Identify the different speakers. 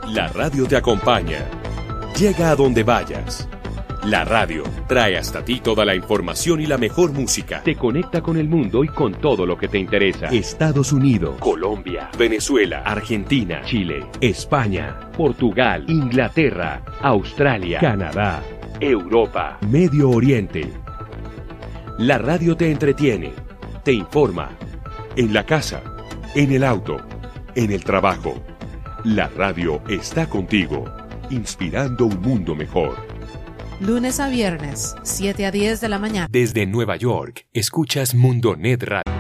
Speaker 1: La radio te acompaña. Llega a donde vayas. La radio trae hasta ti toda la información y la mejor música. Te conecta con el mundo y con todo lo que te interesa. Estados Unidos, Colombia, Venezuela, Argentina, Chile, España, Portugal, Inglaterra, Australia, Canadá, Europa, Medio Oriente. La radio te entretiene, te informa. En la casa, en el auto, en el trabajo. La radio está contigo, inspirando un mundo mejor.
Speaker 2: Lunes a viernes, 7 a 10 de la mañana.
Speaker 1: Desde Nueva York, escuchas Mundonet Radio.